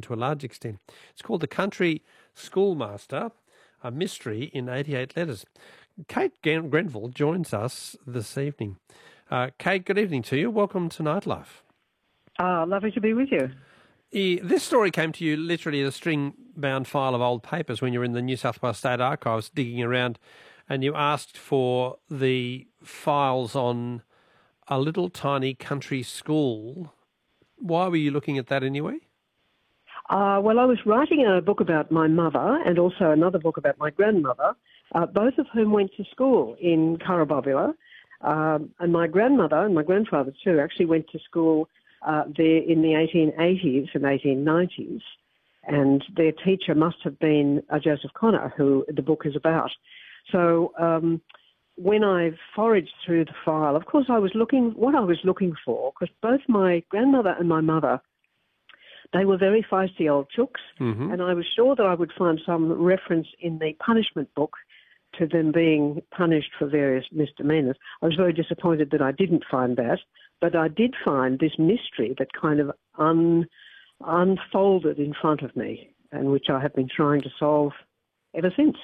to a large extent. It's called The Country Schoolmaster, a mystery in 88 letters. Kate Grenville joins us this evening. Kate, good evening to you. Welcome to Nightlife. Lovely to be with you. This story came to you literally as a string-bound file of old papers when you were in the New South Wales State Archives digging around, and you asked for the files on a little tiny country school. Why were you looking at that anyway? Well, I was writing a book about my mother and also another book about my grandmother, both of whom went to school in Currabubula. And my grandmother and my grandfather too actually went to school there in the 1880s and 1890s. And their teacher must have been Joseph Connor, who the book is about. So when I foraged through the file, of course I was looking for, because both my grandmother and my mother, they were very feisty old chooks, and I was sure that I would find some reference in the punishment book to them being punished for various misdemeanours. I was very disappointed that I didn't find that, but I did find this mystery that kind of unfolded in front of me, and which I have been trying to solve ever since.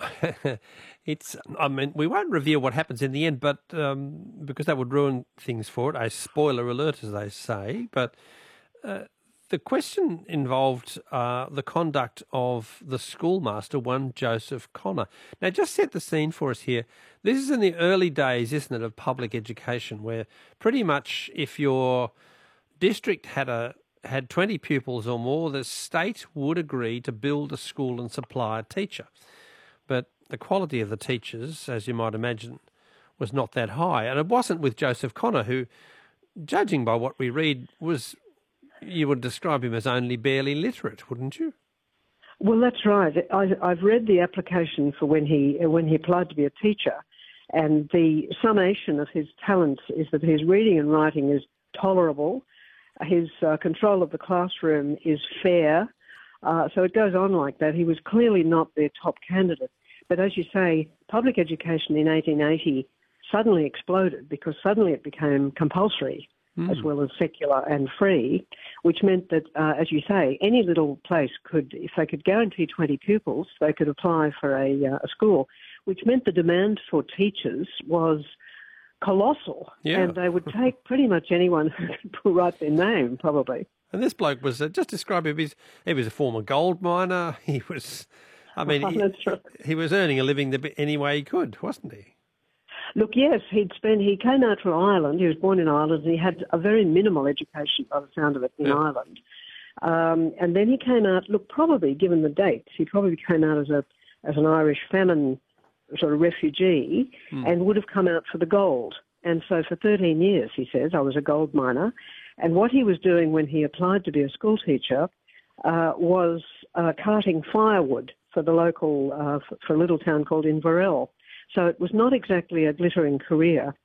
We won't reveal what happens in the end, but because that would ruin things for it, a spoiler alert, as they say. But the question involved the conduct of the schoolmaster, one Joseph Connor. Now, just set the scene for us here. This is in the early days, isn't it, of public education, where pretty much if your district had 20 pupils or more, the state would agree to build a school and supply a teacher. But the quality of the teachers, as you might imagine, was not that high. And it wasn't with Joseph Connor, who, judging by what we read, you would describe him as only barely literate, wouldn't you? Well, that's right. I've read the application for when he applied to be a teacher, and the summation of his talents is that his reading and writing is tolerable, his control of the classroom is fair, so it goes on like that. He was clearly not their top candidate. But as you say, public education in 1880 suddenly exploded because suddenly it became compulsory as well as secular and free, which meant that, as you say, any little place could, if they could guarantee 20 pupils, they could apply for a school, which meant the demand for teachers was colossal, and they would take pretty much anyone who could write their name, probably. And this bloke was, just describe him, he was a former gold miner. He was, That's right. He was earning a living any way he could, wasn't he? Look, yes, he came out from Ireland. He was born in Ireland, and he had a very minimal education by the sound of it in Ireland. And then he came out, probably, given the dates, he probably came out as an Irish famine sort of refugee and would have come out for the gold. And so for 13 years, he says, I was a gold miner. And what he was doing when he applied to be a school teacher was carting firewood for the local, for a little town called Inverell. So it was not exactly a glittering career.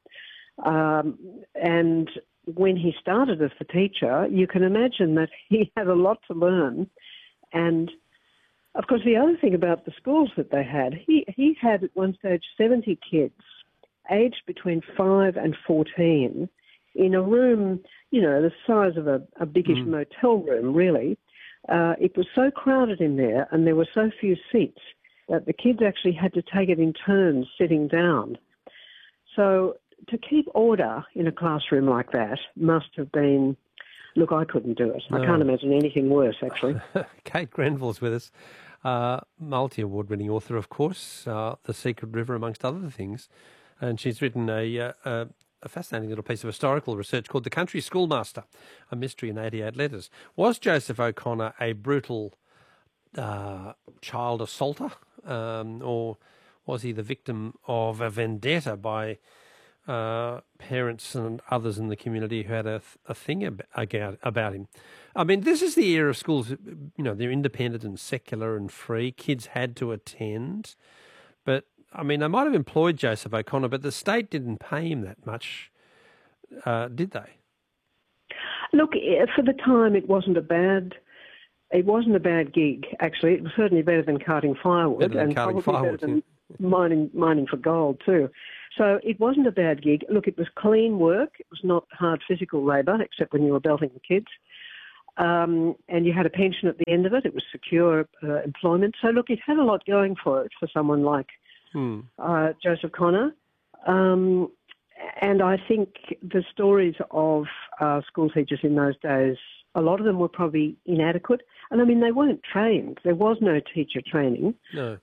And when he started as a teacher, you can imagine that he had a lot to learn. And, of course, the other thing about the schools that they had, he had at one stage 70 kids aged between 5 and 14 in a room, the size of a biggish motel room, really. It was so crowded in there and there were so few seats that the kids actually had to take it in turns sitting down. So to keep order in a classroom like that must have been, look, I couldn't do it. No. I can't imagine anything worse, actually. Kate Grenville's with us, multi-award-winning author, of course, The Secret River, amongst other things. And she's written a fascinating little piece of historical research called The Country Schoolmaster, a mystery in 88 letters. Was Joseph O'Connor a brutal child assaulter, or was he the victim of a vendetta by parents and others in the community who had a thing about him? I mean, this is the era of schools, they're independent and secular and free. Kids had to attend. But, I mean, they might have employed Joseph O'Connor, but the state didn't pay him that much, did they? Look, for the time, it wasn't a bad gig, actually. It was certainly better than carting firewood, better than mining for gold too. So it wasn't a bad gig. Look, it was clean work. It was not hard physical labour, except when you were belting the kids. and you had a pension at the end of it. It was secure employment. So, look, it had a lot going for it for someone like Joseph Connor. And I think the stories of school teachers in those days, a lot of them were probably inadequate. And, I mean, they weren't trained. There was no teacher training. No.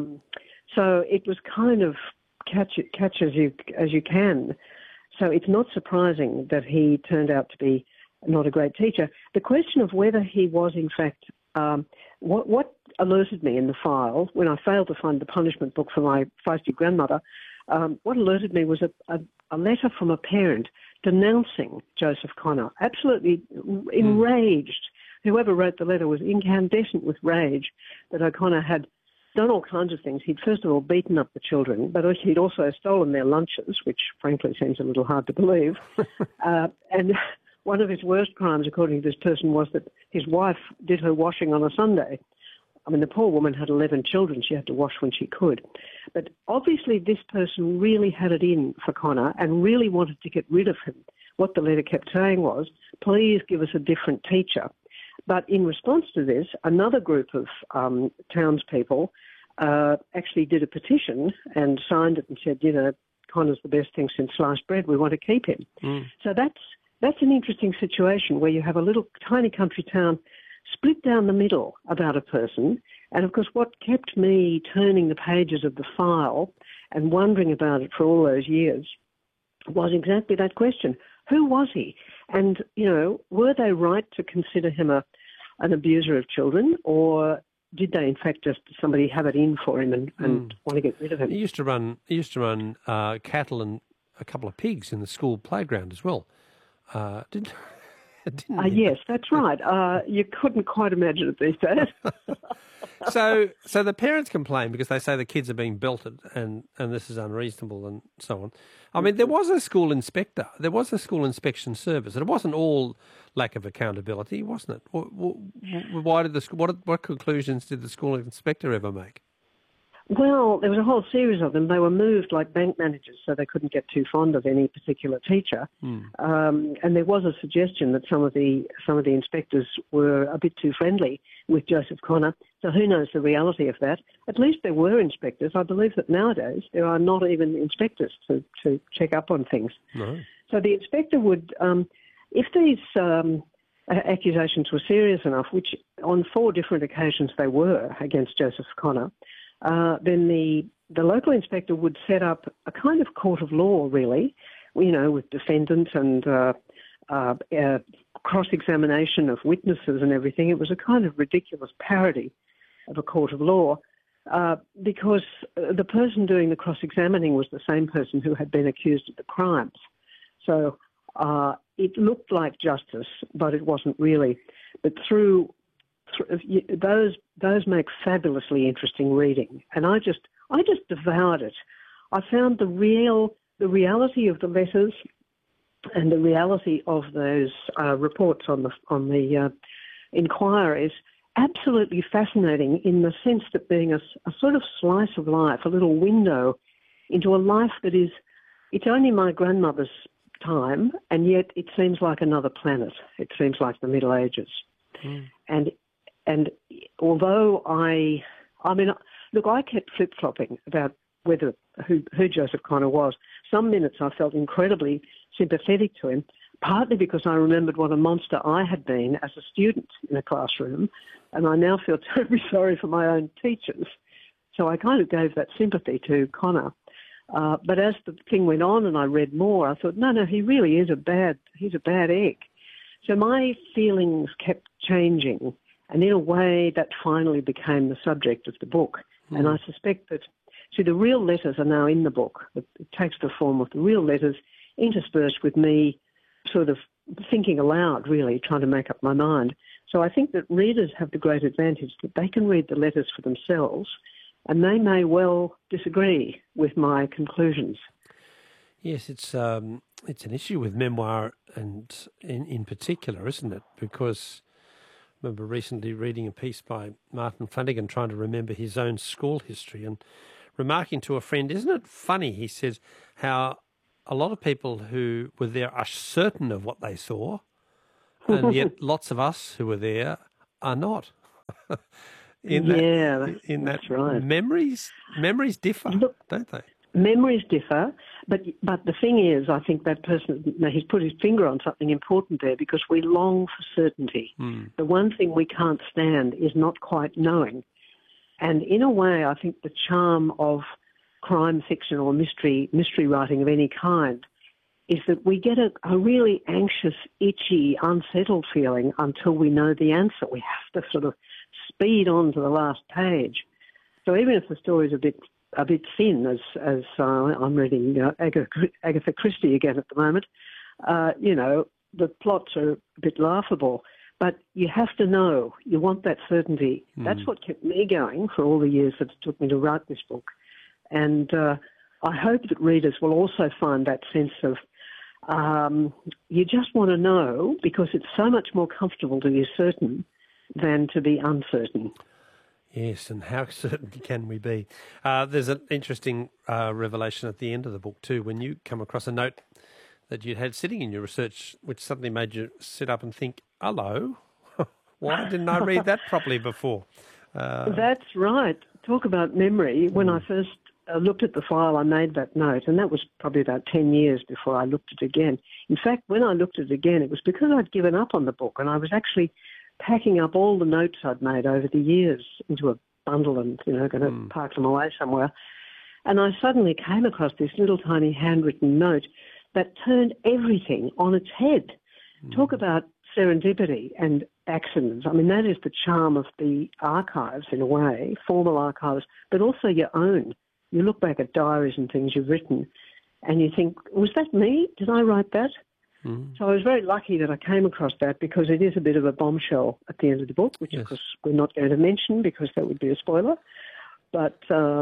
So it was kind of catch as you can. So it's not surprising that he turned out to be not a great teacher. The question of whether he was, in fact, what alerted me in the file when I failed to find the punishment book for my feisty grandmother, what alerted me was a letter from a parent denouncing Joseph Connor, absolutely enraged. Whoever wrote the letter was incandescent with rage that O'Connor had done all kinds of things. He'd first of all beaten up the children, but he'd also stolen their lunches, which frankly seems a little hard to believe. And one of his worst crimes, according to this person, was that his wife did her washing on a Sunday. I mean, the poor woman had 11 children. She had to wash when she could. But obviously this person really had it in for Connor and really wanted to get rid of him. What the letter kept saying was, please give us a different teacher. But in response to this, another group of townspeople actually did a petition and signed it and said, you know, Connor's the best thing since sliced bread. We want to keep him. So that's an interesting situation where you have a little tiny country town split down the middle about a person. And, of course, what kept me turning the pages of the file and wondering about it for all those years was exactly that question. Who was he? And, you know, were they right to consider him an abuser of children, or did they, in fact, just somebody have it in for him and want to get rid of him? He used to run cattle and a couple of pigs in the school playground as well. Didn't he? Yes, that's right. You couldn't quite imagine it these days. So the parents complain because they say the kids are being belted and this is unreasonable and so on. I mean, there was a school inspector. There was a school inspection service. And it wasn't all lack of accountability, wasn't it? Why did what conclusions did the school inspector ever make? Well, there was a whole series of them. They were moved like bank managers, so they couldn't get too fond of any particular teacher. And there was a suggestion that some of the inspectors were a bit too friendly with Joseph Connor. So who knows the reality of that? At least there were inspectors. I believe that nowadays there are not even inspectors to check up on things. No. So the inspector would, if these accusations were serious enough, which on 4 different occasions they were against Joseph Connor, then the local inspector would set up a kind of court of law, really, you know, with defendants and cross-examination of witnesses and everything. It was a kind of ridiculous parody of a court of law because the person doing the cross-examining was the same person who had been accused of the crimes. So it looked like justice, but it wasn't really. But those make fabulously interesting reading, and I just devoured it. I found the reality of the letters and the reality of those reports on the inquiries absolutely fascinating, in the sense that being a sort of slice of life, a little window into a life that is, it's only my grandmother's time, and yet it seems like another planet. It seems like the Middle Ages. And although I mean, look, I kept flip-flopping about who Joseph Connor was. Some minutes I felt incredibly sympathetic to him, partly because I remembered what a monster I had been as a student in a classroom, and I now feel terribly sorry for my own teachers. So I kind of gave that sympathy to Connor. But as the thing went on and I read more, I thought, no, he really is he's a bad egg. So my feelings kept changing. And in a way, that finally became the subject of the book. And I suspect that, the real letters are now in the book. It takes the form of the real letters, interspersed with me sort of thinking aloud, really, trying to make up my mind. So I think that readers have the great advantage that they can read the letters for themselves, and they may well disagree with my conclusions. Yes, it's an issue with memoir, and in particular, isn't it? Because I remember recently reading a piece by Martin Flanagan trying to remember his own school history and remarking to a friend, isn't it funny, he says, how a lot of people who were there are certain of what they saw, and yet lots of us who were there are not. That's right. Memories differ, don't they? Memories differ, but the thing is, I think that person, he's put his finger on something important there, because we long for certainty. The one thing we can't stand is not quite knowing. And in a way, I think the charm of crime fiction or mystery writing of any kind is that we get a really anxious, itchy, unsettled feeling until we know the answer. We have to sort of speed on to the last page. So even if the story is a bit thin, as I'm reading Agatha Christie again at the moment, the plots are a bit laughable, but you have to know. You want that certainty. That's what kept me going for all the years that it took me to write this book. And I hope that readers will also find that sense of you just want to know, because it's so much more comfortable to be certain than to be uncertain. Yes, and how certain can we be? There's an interesting revelation at the end of the book too, when you come across a note that you had sitting in your research, which suddenly made you sit up and think, hello, why didn't I read that properly before? That's right. Talk about memory. When I first looked at the file, I made that note, and that was probably about 10 years before I looked at it again. In fact, when I looked at it again, it was because I'd given up on the book, and I was actually packing up all the notes I'd made over the years into a bundle and, going to park them away somewhere. And I suddenly came across this little tiny handwritten note that turned everything on its head. Talk about serendipity and accidents. I mean, that is the charm of the archives in a way, formal archives, but also your own. You look back at diaries and things you've written and you think, was that me? Did I write that? So I was very lucky that I came across that, because it is a bit of a bombshell at the end of the book, which of course we're not going to mention because that would be a spoiler. But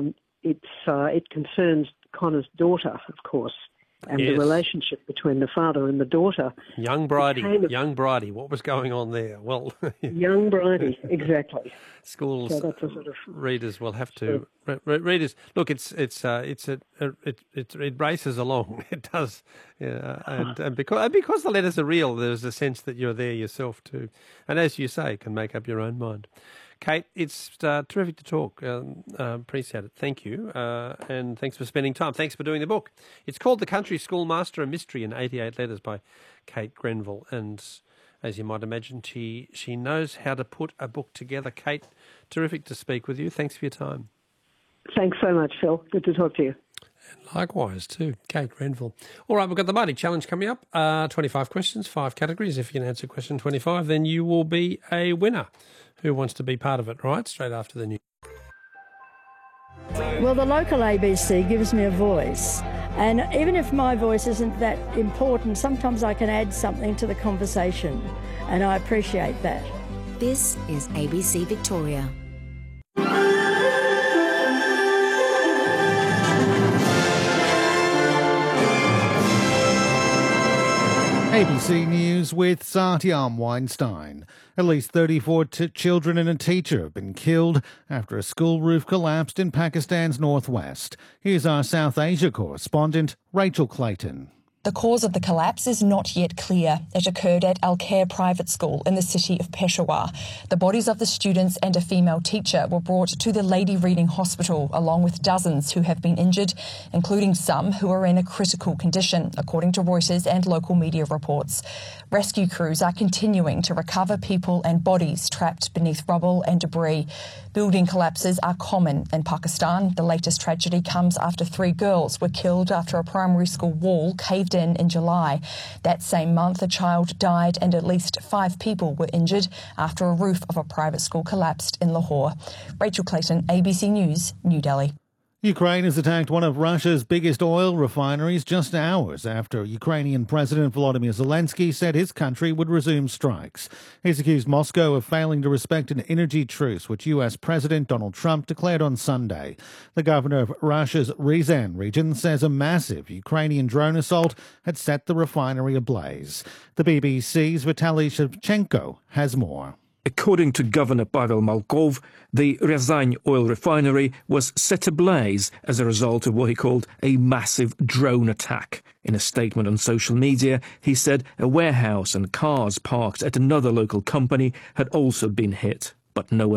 it concerns Connor's daughter, of course, and the relationship between the father and the daughter. Young Bridie, what was going on there? Well, young Bridie, exactly. Schools, so that's a sort of readers will have to readers. Look, it races along. It does, and because the letters are real, there's a sense that you're there yourself too, and as you say, can make up your own mind. Kate, it's terrific to talk. Appreciate it. Thank you. And thanks for spending time. Thanks for doing the book. It's called The Country Schoolmaster, a Mystery in 88 Letters by Kate Grenville. And as you might imagine, she knows how to put a book together. Kate, terrific to speak with you. Thanks for your time. Thanks so much, Phil. Good to talk to you. And likewise too, Kate Grenville. All right, we've got the Mighty Challenge coming up. 25 questions, 5 categories. If you can answer question 25, then you will be a winner. Who wants to be part of it, right? Straight after the news. Well, the local ABC gives me a voice. And even if my voice isn't that important, sometimes I can add something to the conversation. And I appreciate that. This is ABC Victoria. ABC News with Satyam Weinstein. At least 34 children and a teacher have been killed after a school roof collapsed in Pakistan's northwest. Here's our South Asia correspondent, Rachel Clayton. The cause of the collapse is not yet clear. It occurred at Al Khair Private School in the city of Peshawar. The bodies of the students and a female teacher were brought to the Lady Reading Hospital, along with dozens who have been injured, including some who are in a critical condition, according to Reuters and local media reports. Rescue crews are continuing to recover people and bodies trapped beneath rubble and debris. Building collapses are common in Pakistan. The latest tragedy comes after 3 girls were killed after a primary school wall caved in July. That same month, a child died and at least 5 people were injured after a roof of a private school collapsed in Lahore. Rachel Clayton, ABC News, New Delhi. Ukraine has attacked one of Russia's biggest oil refineries just hours after Ukrainian President Volodymyr Zelensky said his country would resume strikes. He's accused Moscow of failing to respect an energy truce, which US President Donald Trump declared on Sunday. The governor of Russia's Ryazan region says a massive Ukrainian drone assault had set the refinery ablaze. The BBC's Vitaly Shevchenko has more. According to Governor Pavel Malkov, the Ryazan oil refinery was set ablaze as a result of what he called a massive drone attack. In a statement on social media, he said a warehouse and cars parked at another local company had also been hit, but no one